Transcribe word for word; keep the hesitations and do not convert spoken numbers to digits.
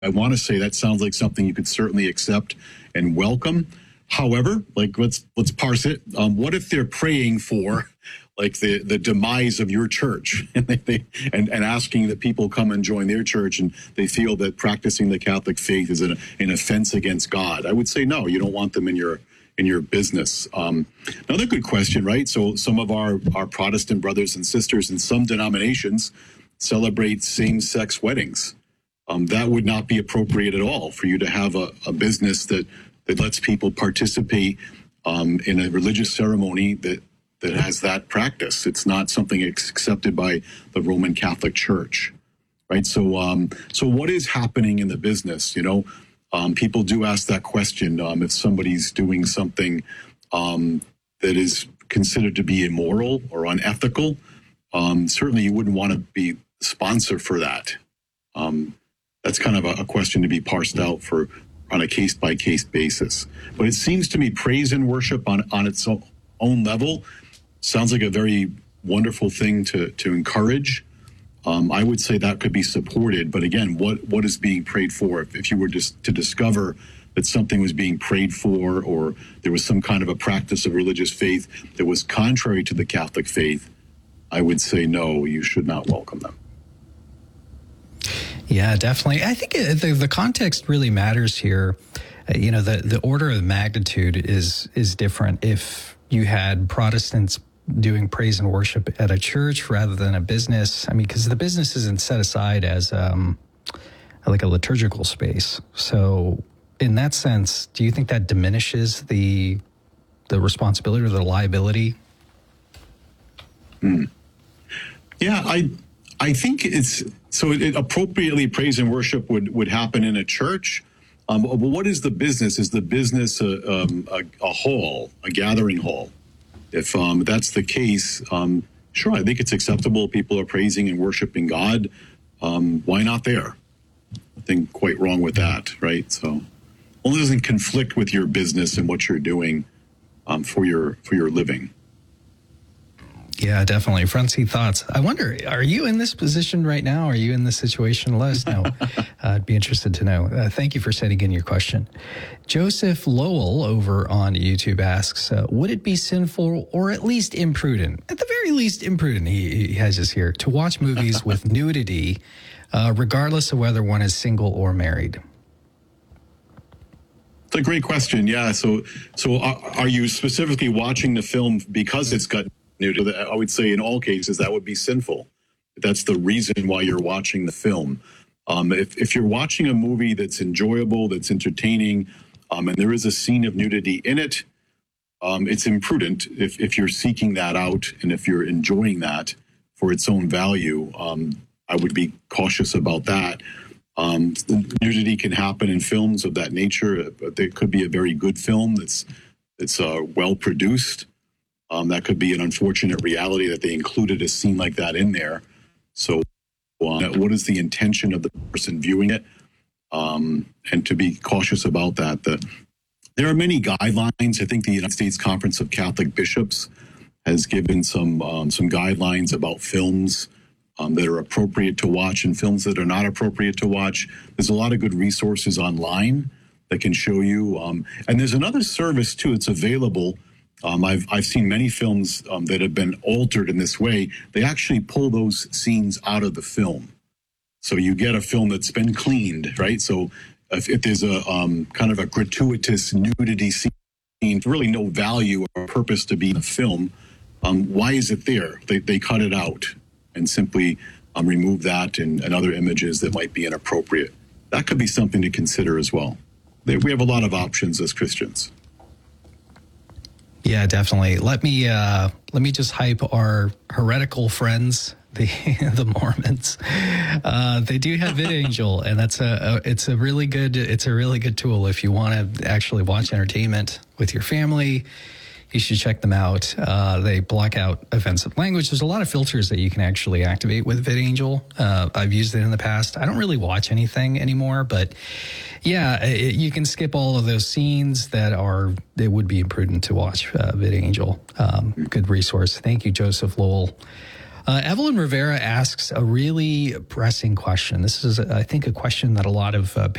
I want to say that sounds like something you could certainly accept and welcome. However, like let's let's parse it. Um, what if they're praying for like the, the demise of your church and, they, they, and and asking that people come and join their church and they feel that practicing the Catholic faith is an, an offense against God? I would say no, you don't want them in your in your business. Um, another good question, right? So some of our, our Protestant brothers and sisters in some denominations celebrate same-sex weddings. Um, that would not be appropriate at all for you to have a, a business that, that lets people participate um, in a religious ceremony that, that has that practice. It's not something accepted by the Roman Catholic Church, right? So, um, so what is happening in the business? You know, um, people do ask that question. Um, if somebody's doing something um, that is considered to be immoral or unethical, um, certainly you wouldn't want to be sponsor for that. Um, that's kind of a, a question to be parsed out for on a case by case basis. But it seems to me praise and worship on, on its own level sounds like a very wonderful thing to, to encourage. Um, I would say that could be supported. But again, what, what is being prayed for? If, if you were just to discover that something was being prayed for or there was some kind of a practice of religious faith that was contrary to the Catholic faith, I would say no, you should not welcome them. Yeah, definitely. I think it, the, the context really matters here. Uh, you know, the, the order of magnitude is is different if you had Protestants doing praise and worship at a church rather than a business. I mean, because the business isn't set aside as um, like a liturgical space. So in that sense, do you think that diminishes the the responsibility or the liability? Mm. Yeah, I I think it's so it, it appropriately praise and worship would, would happen in a church. Um, but what is the business? Is the business a, um, a, a hall, a gathering hall? If um, that's the case, um, sure, I think it's acceptable. People are praising and worshiping God. Um, why not there? Nothing quite wrong with that, right? So, only doesn't conflict with your business and what you're doing um, for your for your living. Yeah, definitely. Front seat thoughts. I wonder, are you in this position right now? Are you in this situation? Let us know. uh, I'd be interested to know. Uh, thank you for sending in your question. Joseph Lowell over on YouTube asks, uh, would it be sinful or at least imprudent, at the very least imprudent, he, he has us here, to watch movies with nudity, uh, regardless of whether one is single or married? It's a great question. Yeah. So, so are, are you specifically watching the film because it's got nudity? I would say in all cases that would be sinful. That's the reason why you're watching the film. Um, if, if you're watching a movie that's enjoyable, that's entertaining, um, and there is a scene of nudity in it, um, it's imprudent if, if you're seeking that out and if you're enjoying that for its own value. Um, I would be cautious about that. Um, nudity can happen in films of that nature, but there could be a very good film that's that's uh, well produced. Um, that could be an unfortunate reality that they included a scene like that in there. So uh, what is the intention of the person viewing it? Um, and to be cautious about that. The, there are many guidelines. I think the United States Conference of Catholic Bishops has given some um, some guidelines about films um, that are appropriate to watch and films that are not appropriate to watch. There's a lot of good resources online that can show you. Um, and there's another service, too. It's available. Um, I've I've seen many films um, that have been altered in this way. They actually pull those scenes out of the film, so you get a film that's been cleaned, right? So if, if there's a um, kind of a gratuitous nudity scene, really no value or purpose to be in a film, um, why is it there? They they cut it out and simply um, remove that and, and other images that might be inappropriate. That could be something to consider as well. They, we have a lot of options as Christians. Yeah, definitely. Let me uh, let me just hype our heretical friends, the the Mormons. Uh, they do have VidAngel, and that's a, a it's a really good it's a really good tool if you want to actually watch entertainment with your family. You should check them out. Uh, they block out offensive language. There's a lot of filters that you can actually activate with VidAngel. Uh, I've used it in the past. I don't really watch anything anymore, but yeah, it, you can skip all of those scenes that are, it would be imprudent to watch uh, VidAngel. Um, good resource. Thank you, Joseph Lowell. Uh, Evelyn Rivera asks a really pressing question. This is, I think, a question that a lot of uh,